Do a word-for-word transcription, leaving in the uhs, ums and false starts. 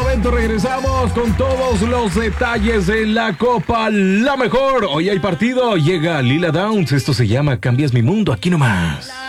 momento regresamos con todos los detalles de la Copa La Mejor. Hoy hay partido, llega Lila Downs. Esto se llama Cambias mi mundo, aquí nomás.